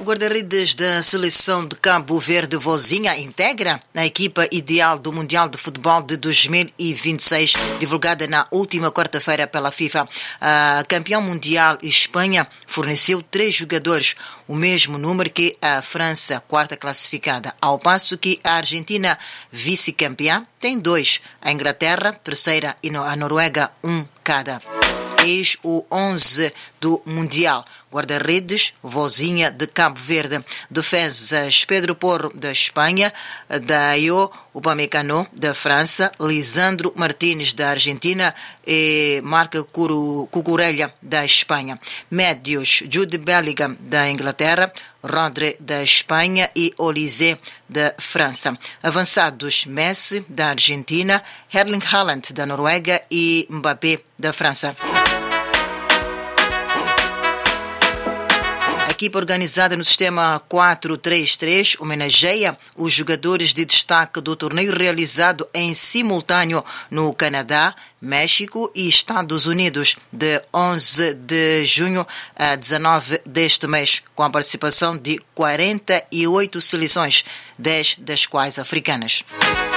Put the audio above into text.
O guarda-redes da seleção de Cabo Verde, Vozinha, integra a equipa ideal do Mundial de Futebol de 2026, divulgada na última quarta-feira pela FIFA. A campeão mundial Espanha forneceu 3 jogadores, o mesmo número que a França, quarta classificada, ao passo que a Argentina, vice-campeã, tem 2, a Inglaterra, terceira, e a Noruega, 1 cada. Eis o 11 do Mundial. Guarda-redes, Vozinha, de Cabo Verde. Defesas, Pedro Porro, da Espanha. Dayo Upamecano, da França. Lisandro Martínez, da Argentina. E Marco Cucurella, da Espanha. Médios, Jude Bellingham, da Inglaterra. Rodri, da Espanha. E Olise, da França. Avançados, Messi, da Argentina. Erling Haaland, da Noruega. E Mbappé, da França. A equipa organizada no sistema 4-3-3 homenageia os jogadores de destaque do torneio realizado em simultâneo no Canadá, México e Estados Unidos, de 11 de junho a 19 deste mês, com a participação de 48 seleções, 10 das quais africanas.